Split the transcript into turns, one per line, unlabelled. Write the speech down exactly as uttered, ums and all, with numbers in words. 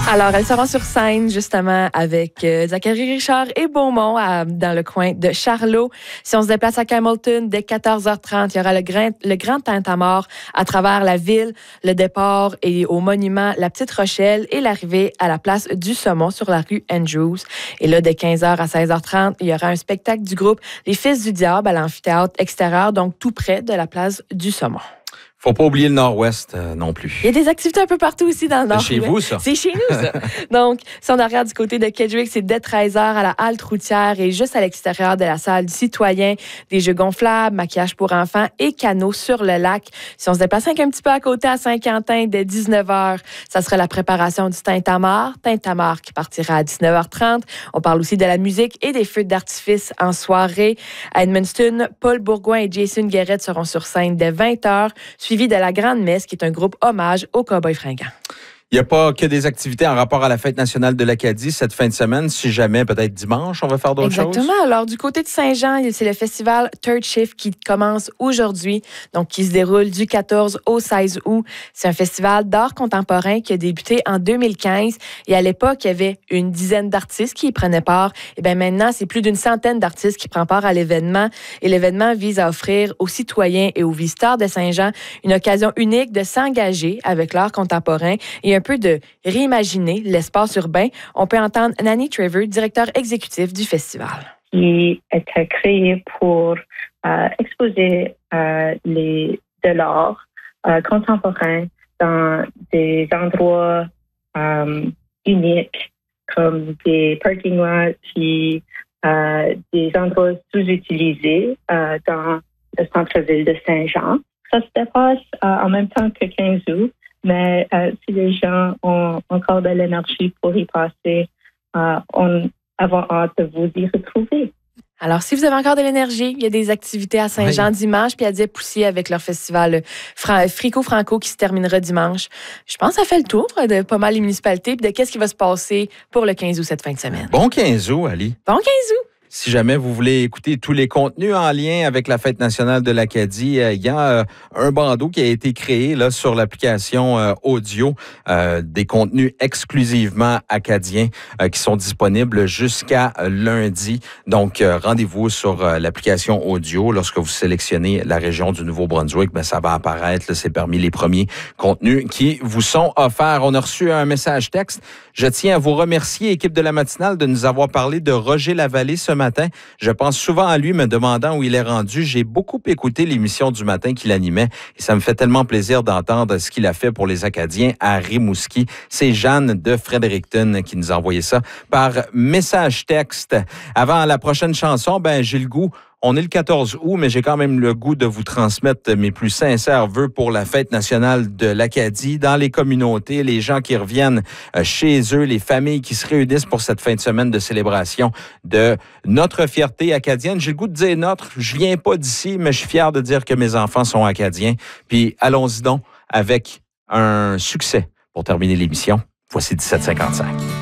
Alors, elles seront sur scène, justement, avec euh, Zachary Richard et Beaumont à, dans le coin de Charlot. Si on se déplace à Camelton, dès quatorze heures trente, il y aura le grand, le grand tintamarre à travers la ville. Le départ est au monument La Petite Rochelle et l'arrivée à la place du Saumon sur la rue Andrews. Et là, de quinze heures à seize heures trente, il y aura un spectacle du groupe Les Fils du Diable à l'amphithéâtre extérieur, donc tout près de la place du Saumon.
Faut pas oublier le Nord-Ouest euh, non plus.
Il y a des activités un peu partout aussi dans le Nord.
C'est chez vous, ça?
C'est chez nous, ça. Donc, si on regarde du côté de Kedgewick, c'est dès treize heures à la halte routière et juste à l'extérieur de la salle du citoyen, des jeux gonflables, maquillage pour enfants et canaux sur le lac. Si on se déplace un petit peu à côté à Saint-Quentin, dès dix-neuf heures, ça sera la préparation du tintamarre. Tintamarre qui partira à dix-neuf heures trente. On parle aussi de la musique et des feux d'artifice en soirée. À Edmundston, Paul Bourgoin et Jason Guérette seront sur scène dès vingt heures, suivi de la Grande Messe, qui est un groupe hommage aux Cowboys fringants.
Il n'y a pas que des activités en rapport à la Fête nationale de l'Acadie cette fin de semaine. Si jamais, peut-être dimanche, on va faire d'autres
Exactement.
choses.
Exactement. Alors, du côté de Saint-Jean, c'est le festival Third Shift qui commence aujourd'hui, donc qui se déroule du quatorze au seize août. C'est un festival d'art contemporain qui a débuté en deux mille quinze. Et à l'époque, il y avait une dizaine d'artistes qui y prenaient part. Et bien maintenant, c'est plus d'une centaine d'artistes qui prennent part à l'événement. Et l'événement vise à offrir aux citoyens et aux visiteurs de Saint-Jean une occasion unique de s'engager avec l'art contemporain et un peu de réimaginer l'espace urbain. On peut entendre Nanny Trevor, directeur exécutif du festival.
Qui était créé pour euh, exposer euh, les, de l'art euh, contemporain dans des endroits euh, uniques comme des parking lots puis euh, des endroits sous-utilisés euh, dans le centre-ville de Saint-Jean. Ça se dépasse euh, en même temps que quinze août. Mais euh, si les gens ont encore de l'énergie pour y passer, euh, on avons hâte de vous y retrouver.
Alors, si vous avez encore de l'énergie, il y a des activités à Saint-Jean oui. dimanche, puis à Dieppe-Poussier avec leur festival Frico-Franco qui se terminera dimanche. Je pense que ça fait le tour de pas mal les municipalités, puis de qu'est-ce qui va se passer pour le quinze août cette fin de semaine.
Bon quinze août, Ali.
Bon quinze août.
Si jamais vous voulez écouter tous les contenus en lien avec la Fête nationale de l'Acadie, il y a un bandeau qui a été créé là sur l'application euh, audio, euh, des contenus exclusivement acadiens euh, qui sont disponibles jusqu'à lundi. Donc, euh, rendez-vous sur euh, l'application audio. Lorsque vous sélectionnez la région du Nouveau-Brunswick, ben, ça va apparaître. Là, c'est parmi les premiers contenus qui vous sont offerts. On a reçu un message texte. Je tiens à vous remercier, équipe de la matinale, de nous avoir parlé de Roger Lavallée ce matin. Matin. Je pense souvent à lui, me demandant où il est rendu. J'ai beaucoup écouté l'émission du matin qu'il animait et ça me fait tellement plaisir d'entendre ce qu'il a fait pour les Acadiens à Rimouski. C'est Jeanne de Fredericton qui nous a envoyé ça par message texte. Avant la prochaine chanson, ben j'ai le goût. On est le quatorze août, mais j'ai quand même le goût de vous transmettre mes plus sincères vœux pour la Fête nationale de l'Acadie. Dans les communautés, les gens qui reviennent chez eux, les familles qui se réunissent pour cette fin de semaine de célébration de notre fierté acadienne. J'ai le goût de dire notre. Je viens pas d'ici, mais je suis fier de dire que mes enfants sont acadiens. Puis allons-y donc avec un succès pour terminer l'émission. Voici dix-sept cinquante-cinq.